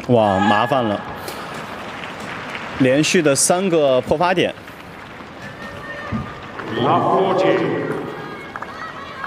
哇，麻烦了，连续的3个破发点。 Love 40.